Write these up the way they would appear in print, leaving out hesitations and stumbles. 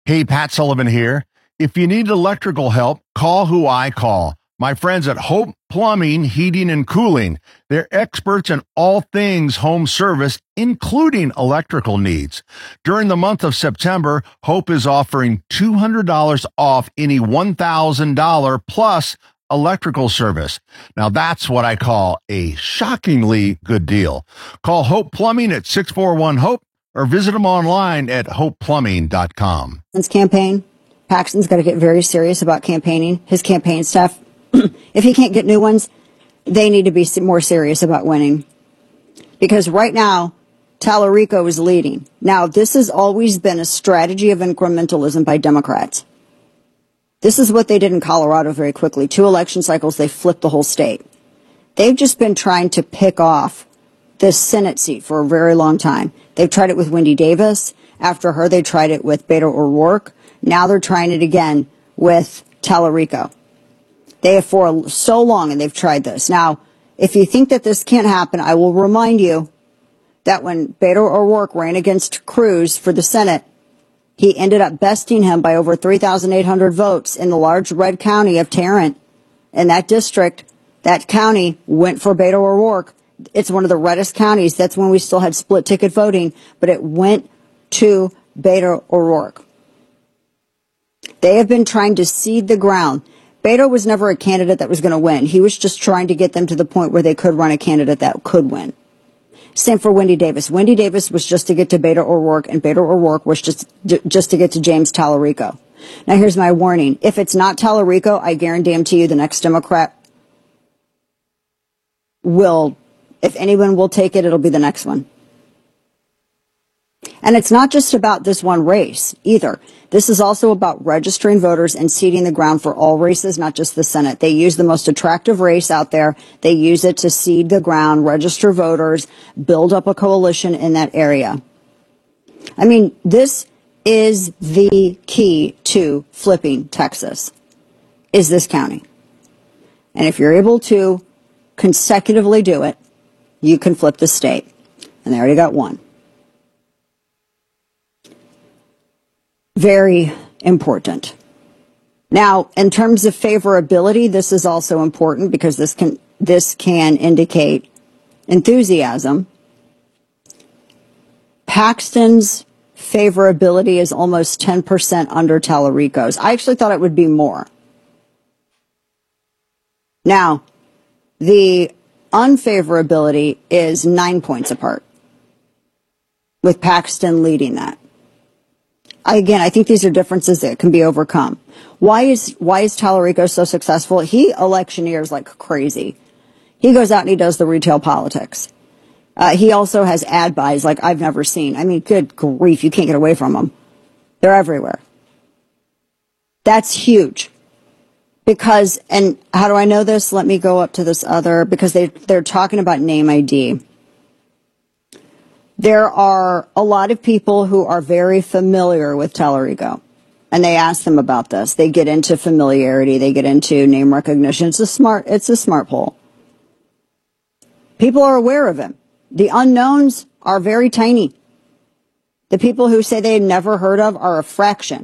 Hey, Pat Sullivan here. If you need electrical help, call who I call. My friends at Hope Plumbing, Heating, and Cooling. They're experts in all things home service, including electrical needs. During the month of September, Hope is offering $200 off any $1,000 plus electrical service. Now that's what I call a shockingly good deal. Call Hope Plumbing at 641-HOPE or visit them online at hopeplumbing.com. Campaign. Paxton's got to get very serious about campaigning. His campaign staff, if he can't get new ones, they need to be more serious about winning. Because right now, Tallarico is leading. Now, this has always been a strategy of incrementalism by Democrats. This is what they did in Colorado very quickly. 2 election cycles, they flipped the whole state. They've just been trying to pick off this Senate seat for a very long time. They've tried it with Wendy Davis. After her, they tried it with Beto O'Rourke. Now they're trying it again with Tallarico. They have for so long, and they've tried this. Now, if you think that this can't happen, I will remind you that when Beto O'Rourke ran against Cruz for the Senate, he ended up besting him by over 3,800 votes in the large red county of Tarrant. In that district, that county went for Beto O'Rourke. It's one of the reddest counties. That's when we still had split ticket voting, but it went to Beto O'Rourke. They have been trying to seed the ground. Beto was never a candidate that was going to win. He was just trying to get them to the point where they could run a candidate that could win. Same for Wendy Davis. Wendy Davis was just to get to Beto O'Rourke, and Beto O'Rourke was just to get to James Tallarico. Now, here's my warning. If it's not Tallarico, I guarantee you the next Democrat will, if anyone will take it, it'll be the next one. And it's not just about this one race either. This is also about registering voters and seeding the ground for all races, not just the Senate. They use the most attractive race out there. They use it to seed the ground, register voters, build up a coalition in that area. I mean, this is the key to flipping Texas, is this county. And if you're able to consecutively do it, you can flip the state. And they already got one. Very important. Now, in terms of favorability, this is also important because this can indicate enthusiasm. Paxton's favorability is almost 10% under Tallarico's. I actually thought it would be more. Now, the unfavorability is 9 points apart, with Paxton leading that. Again, I think these are differences that can be overcome. Why is Tallarico so successful? He electioneers like crazy. He goes out and he does the retail politics. He also has ad buys like I've never seen. I mean, good grief, you can't get away from them. They're everywhere. That's huge. Because, and how do I know this? Let me go up to this other, because they're talking about name ID. There are a lot of people who are very familiar with Tallarico, and they ask them about this. They get into familiarity. They get into name recognition. It's a smart poll. People are aware of him. The unknowns are very tiny. The people who say they had never heard of are a fraction.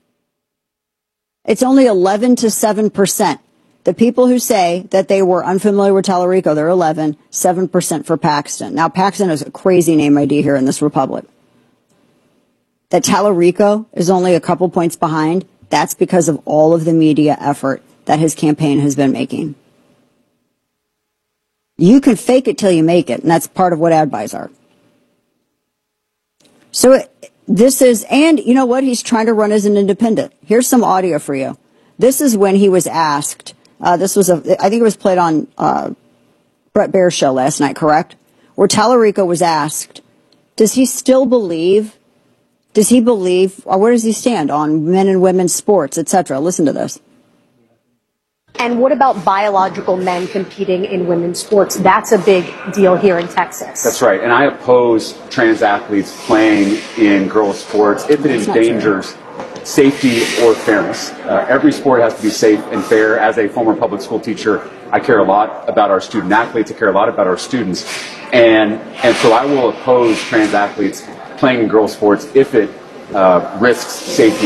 It's only 11 to 7%. The people who say that they were unfamiliar with Tallarico, they're 7% for Paxton. Now, Paxton is a crazy name ID here in this republic. That Tallarico is only a couple points behind, that's because of all of the media effort that his campaign has been making. You can fake it till you make it, and that's part of what ad buys are. So this is, and you know what? He's trying to run as an independent. Here's some audio for you. This is when he was asked. I think it was played on Brett Baer's show last night, correct? Where Tallarico was asked, does he believe, or where does he stand on men and women's sports, etc.? Listen to this. And what about biological men competing in women's sports? That's a big deal here in Texas. That's right. And I oppose trans athletes playing in girls' sports if it endangers safety or fairness. Every sport has to be safe and fair. As a former public school teacher, I care a lot about our student athletes. I care a lot about our students. And so I will oppose trans athletes playing in girls' sports if it risks safety